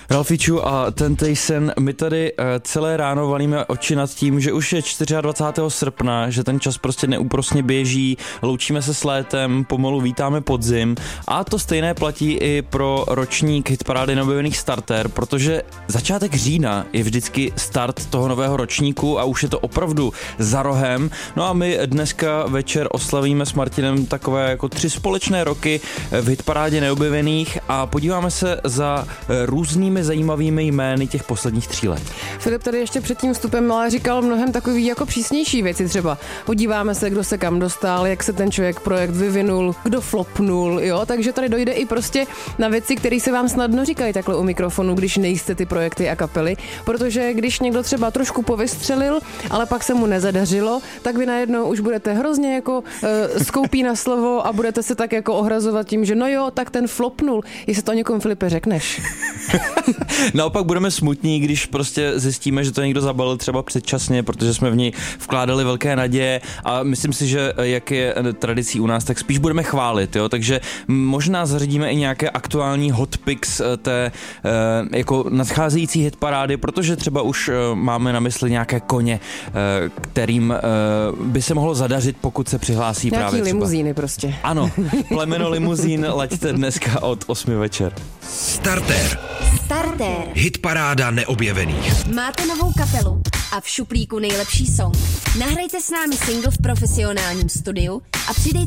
Ralfiču a Temptation, my tady celé ráno valíme oči nad tím, že už je 24. srpna, že ten čas prostě neúprosně běží, loučíme se s létem, pomalu vítáme podzim a to stejné platí i pro ročník hitparády neobjevených Starter, protože začátek října je vždycky start toho nového ročníku a už je to opravdu za rohem. No a my dneska večer oslavíme s Martinem takové jako 3 společné roky v hitparádě neobjevených a podíváme se za různými zajímavými jmény těch posledních 3 let. Filip tady ještě před tím vstupem ale říkal mnohem takový jako přísnější věci, třeba podíváme se, kdo se kam dostal, jak se ten projekt vyvinul, kdo flopnul, jo, takže tady dojde i prostě na věci, které se vám snadno říkají takhle u mikrofonu, když nejste ty projekty a kapely, protože když někdo třeba trošku povystřelil, ale pak se mu nezadařilo, tak vy najednou už budete hrozně jako skoupí na slovo a budete se tak jako ohrazovat tím, že no jo, tak ten flopnul, jestli to někomu, Filipe, řekneš. Naopak budeme smutní, když prostě zjistíme, že to někdo zabalil třeba předčasně, protože jsme v něj vkládali velké naděje a myslím si, že jak je tradicí u nás, tak spíš budeme chválit, jo, takže možná zařadíme i nějaké aktuální hot picks té jako nadcházející hitparády, protože třeba už máme na mysli nějaké koně, kterým by se mohlo zadařit, pokud se přihlásí nějaký právě třeba. limuzíny prostě. Ano, plemeno limuzín, laďte dneska od 8 večer. Starter. Hitparáda neobjevených. Máte novou kapelu a v šuplíku nejlepší song. Nahrajte s námi single v profesionálním studiu a přidejte